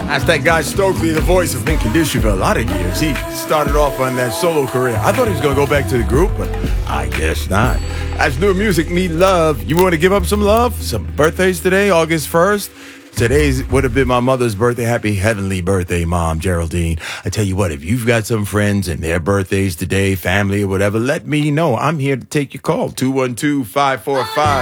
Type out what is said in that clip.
That's that guy Stokely, the voice of Lincoln District for a lot of years. He started off on that solo career. I thought he was going to go back to the group, but I guess not. As new music, Need Love. You want to give up some love? Some birthdays today, August 1st. Today's would have been my mother's birthday. Happy heavenly birthday, Mom, Geraldine. I tell you what, if you've got some friends and their birthdays today, family or whatever, let me know. I'm here to take your call. 212-545